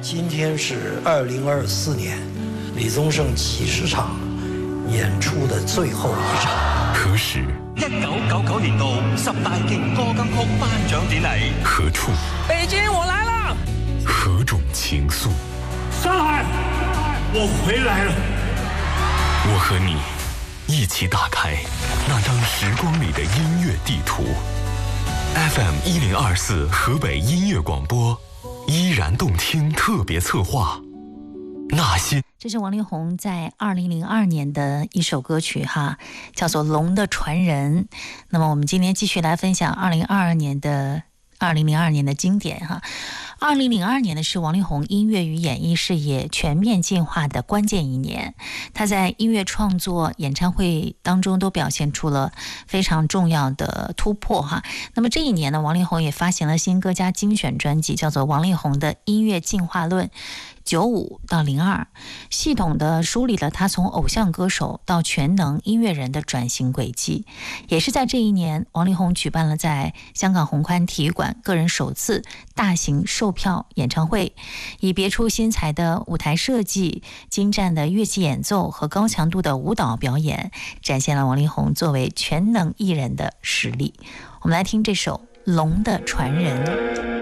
今天是2024年李宗盛几十场演出的最后一场。 何时 ？1999年度10大勁歌金曲頒獎典禮。 何處？ 北京，我來了。 何種情愫？ 上海，我回來了。 我和你一起打開那張時光裡的音樂地圖。FM 1024河北音樂廣播，依然動聽特別策劃。那些， 这是王力宏在2002年的一首歌曲哈，叫做《龙的传人》。那么我们今天继续来分享2002年的经典哈。2002年的是王力宏音乐与演艺事业全面进化的关键一年，他在音乐创作、演唱会当中都表现出了非常重要的突破哈。那么这一年呢，王力宏也发行了新歌加精选专辑，叫做《王力宏的音乐进化论》。95到02，系统地梳理了他从偶像歌手到全能音乐人的转型轨迹。也是在这一年，王力宏举办了在香港红磡体育馆个人首次大型售票演唱会，以别出心裁的舞台设计、精湛的乐器演奏和高强度的舞蹈表演，展现了王力宏作为全能艺人的实力。我们来听这首《龙的传人》。